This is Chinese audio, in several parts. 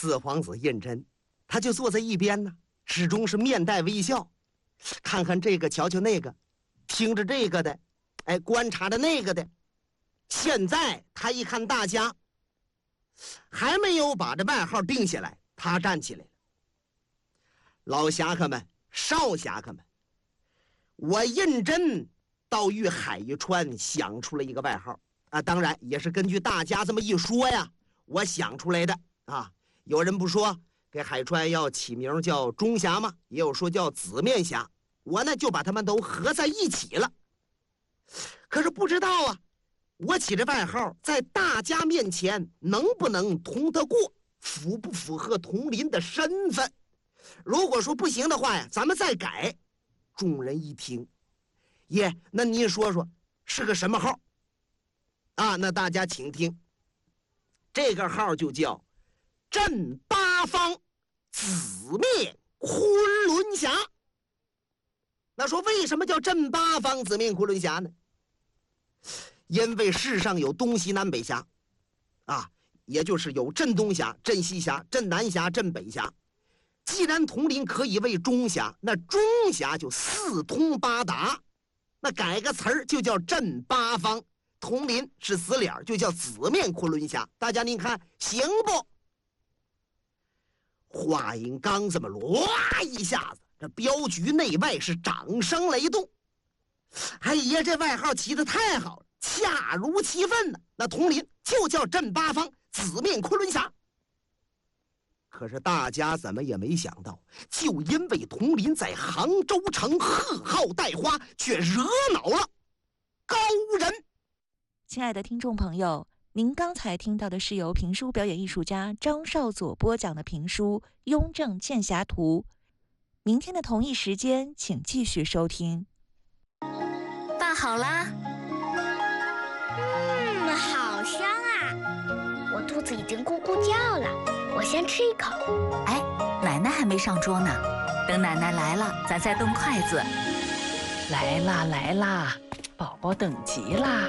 四皇子胤禛，他就坐在一边呢，始终是面带微笑，看看这个，瞧瞧那个，听着这个的，观察着那个的。现在他一看大家还没有把这外号定下来，他站起来了。老侠客们，少侠客们，我胤禛到与海川想出了一个外号啊，当然也是根据大家这么一说呀，我想出来的啊。有人不说给海川要起名叫中侠吗？也有说叫紫面侠，我呢就把他们都合在一起了。可是不知道啊，我起这外号在大家面前能不能通得过，符不符合统领的身份？如果说不行的话呀，咱们再改。众人一听，爷，那您说说是个什么号啊？那大家请听，这个号就叫镇八方紫面昆仑侠。那说为什么叫镇八方紫面昆仑侠呢？因为世上有东西南北侠啊，也就是有镇东侠、镇西侠、镇南侠、镇北侠。既然统领可以为中侠，那中侠就四通八达，那改个词儿就叫镇八方。统领是死脸，就叫紫面昆仑侠。大家您看行不？话音刚这么哇一下子，这镖局内外是掌声雷动。哎呀，这外号起得太好了，恰如其分呢。那统领就叫镇八方紫面昆仑侠。可是大家怎么也没想到，就因为统领在杭州城贺号带花，却惹恼了高人。 亲爱的听众朋友，您刚才听到的是由评书表演艺术家张少佐播讲的评书《雍正剑侠图》。明天的同一时间，请继续收听。 拌好啦。 好香啊！我肚子已经咕咕叫了，我先吃一口。 哎，奶奶还没上桌呢，等奶奶来了，咱再动筷子。 来啦来啦，宝宝等急啦！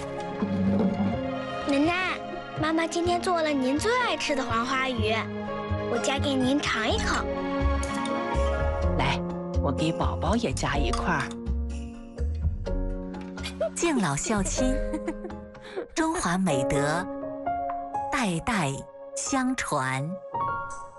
奶奶，妈妈今天做了您最爱吃的黄花鱼，我夹给您尝一口。 来，我给宝宝也夹一块儿。 敬老孝亲，中华美德代代相传。